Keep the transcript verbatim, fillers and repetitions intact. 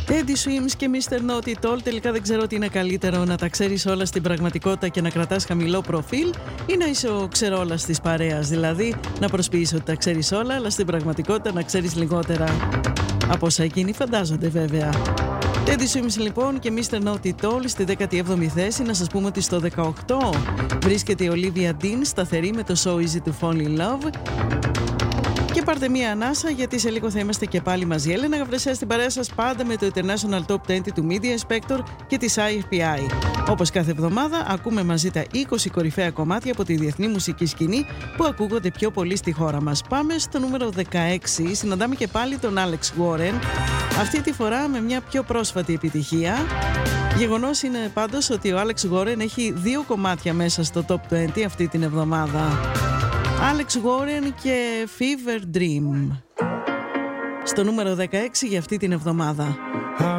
Teddy Swims και μίστερ Naughty Doll. Τελικά δεν ξέρω τι είναι καλύτερο, να τα ξέρεις όλα στην πραγματικότητα και να κρατάς χαμηλό προφίλ, ή να είσαι ο ξερόλας της παρέας, δηλαδή να προσποιείς ότι τα ξέρεις όλα, αλλά στην πραγματικότητα να ξέρεις λιγότερα από όσα εκείνοι φαντάζονται βέβαια. Teddy Swims λοιπόν και μίστερ Naughty Doll στη δέκατη έβδομη θέση. Να σας πούμε ότι στο δεκαοκτώ βρίσκεται η Olivia Dean, σταθερή με το So Easy to Fall in Love. Και πάρτε μία ανάσα, γιατί σε λίγο θα είμαστε και πάλι μαζί. Έλενα Γαβρεσέα στην παρέα σας, πάντα με το International Top είκοσι του Media Inspector και της άι εφ πι άι. Όπως κάθε εβδομάδα ακούμε μαζί τα είκοσι κορυφαία κομμάτια από τη διεθνή μουσική σκηνή που ακούγονται πιο πολύ στη χώρα μας. Πάμε στο νούμερο δεκαέξι, συναντάμε και πάλι τον Alex Warren, αυτή τη φορά με μια πιο πρόσφατη επιτυχία. Γεγονός είναι πάντως ότι ο Alex Warren έχει δύο κομμάτια μέσα στο Top είκοσι αυτή την εβδομάδα. Alex Warren και Fever Dream στο νούμερο δεκαέξι για αυτή την εβδομάδα.